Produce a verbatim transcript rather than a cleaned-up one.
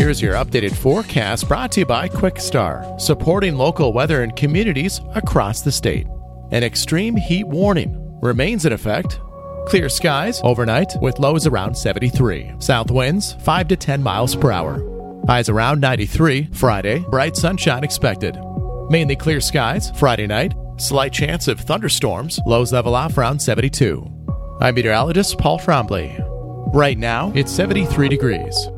here's your updated forecast brought to you by QuickStar, supporting local weather and communities across the state. An extreme heat warning remains in effect. Clear skies overnight with lows around seventy-three. South winds five to ten miles per hour. Highs around ninety-three. Friday, bright sunshine expected. Mainly clear skies Friday night. Slight chance of thunderstorms. Lows level off around seventy-two. I'm meteorologist Paul Trombley. Right now, it's seventy-three degrees.